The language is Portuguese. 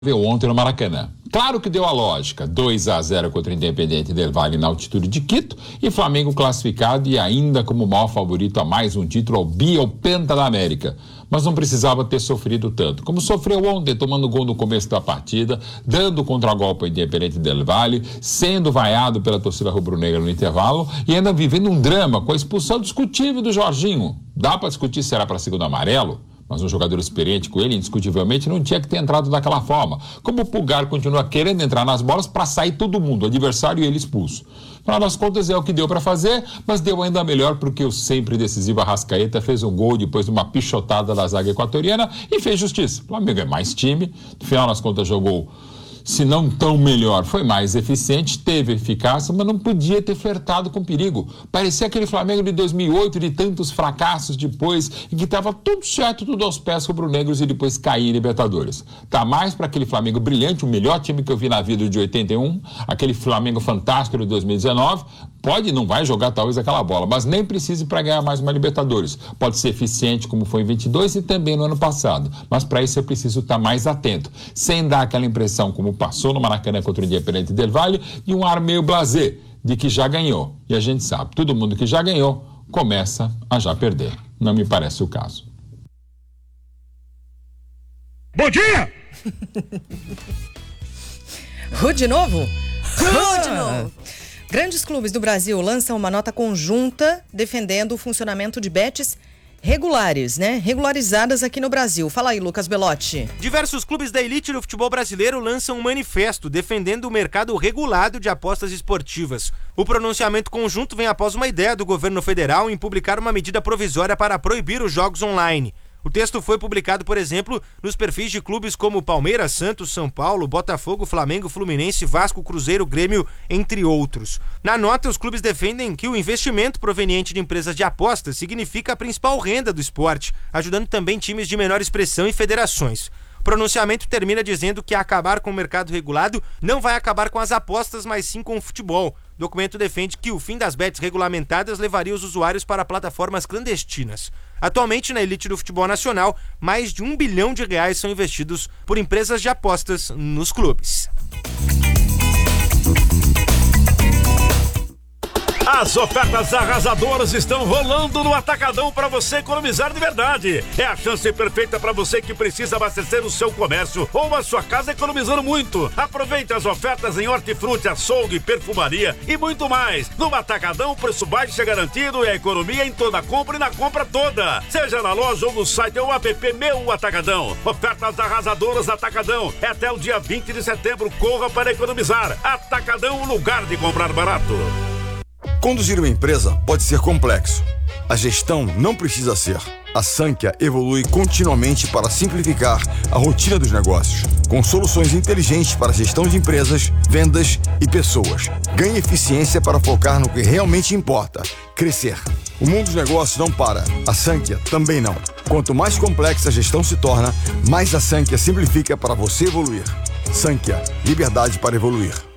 ontem no Maracanã. Claro que deu a lógica, 2-0 contra o Independiente del Valle na altitude de Quito e Flamengo classificado e ainda como maior favorito a mais um título ao Penta da América. Mas não precisava ter sofrido tanto, como sofreu ontem, tomando gol no começo da partida, dando contragolpe ao Independiente del Valle, sendo vaiado pela torcida rubro-negra no intervalo e ainda vivendo um drama com a expulsão discutível do Jorginho. Dá para discutir se era para segundo amarelo? Mas um jogador experiente com ele, indiscutivelmente, não tinha que ter entrado daquela forma. Como o Pulgar continua querendo entrar nas bolas para sair todo mundo, o adversário e ele expulso. Afinal das contas, é o que deu para fazer, mas deu ainda melhor porque o sempre decisivo Arrascaeta fez um gol depois de uma pichotada da zaga equatoriana e fez justiça. O Flamengo é mais time, no final das contas jogou, se não tão melhor, foi mais eficiente, teve eficácia, mas não podia ter flertado com perigo. Parecia aquele Flamengo de 2008, de tantos fracassos depois, em que estava tudo certo, tudo aos pés rubro-negros e depois cair em Libertadores. Tá mais para aquele Flamengo brilhante, o melhor time que eu vi na vida de 81, aquele Flamengo fantástico de 2019, não vai jogar talvez aquela bola, mas nem precisa para ganhar mais uma Libertadores. Pode ser eficiente como foi em 22 e também no ano passado, mas para isso é preciso estar mais atento, sem dar aquela impressão como passou no Maracanã contra o Independiente del Valle, de um ar meio blasé, de que já ganhou. E a gente sabe, todo mundo que já ganhou começa a já perder. Não me parece o caso. Bom dia! Ru de novo? Ru de novo! Grandes clubes do Brasil lançam uma nota conjunta defendendo o funcionamento de bets regulares, regularizadas aqui no Brasil. Fala aí, Lucas Belotti. Diversos clubes da elite do futebol brasileiro lançam um manifesto defendendo o mercado regulado de apostas esportivas. O pronunciamento conjunto vem após uma ideia do governo federal em publicar uma medida provisória para proibir os jogos online. O texto foi publicado, por exemplo, nos perfis de clubes como Palmeiras, Santos, São Paulo, Botafogo, Flamengo, Fluminense, Vasco, Cruzeiro, Grêmio, entre outros. Na nota, os clubes defendem que o investimento proveniente de empresas de apostas significa a principal renda do esporte, ajudando também times de menor expressão e federações. O pronunciamento termina dizendo que acabar com o mercado regulado não vai acabar com as apostas, mas sim com o futebol. O documento defende que o fim das bets regulamentadas levaria os usuários para plataformas clandestinas. Atualmente, na elite do futebol nacional, mais de R$1 bilhão são investidos por empresas de apostas nos clubes. As ofertas arrasadoras estão rolando no Atacadão para você economizar de verdade. É a chance perfeita para você que precisa abastecer o seu comércio ou a sua casa economizando muito. Aproveite as ofertas em hortifruti, açougue, perfumaria e muito mais. No Atacadão, o preço baixo é garantido e a economia em toda compra e na compra toda. Seja na loja ou no site ou app Meu Atacadão. Ofertas arrasadoras Atacadão. É até o dia 20 de setembro. Corra para economizar. Atacadão, o lugar de comprar barato. Conduzir uma empresa pode ser complexo. A gestão não precisa ser. A Sankhya evolui continuamente para simplificar a rotina dos negócios, com soluções inteligentes para a gestão de empresas, vendas e pessoas. Ganhe eficiência para focar no que realmente importa, crescer. O mundo dos negócios não para, a Sankhya também não. Quanto mais complexa a gestão se torna, mais a Sankhya simplifica para você evoluir. Sankhya, liberdade para evoluir.